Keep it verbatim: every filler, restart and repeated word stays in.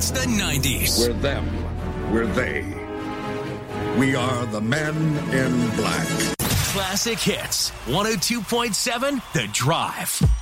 It's the nineties. We're them. We're they. We are the men in black. Classic hits. one oh two point seven The Drive.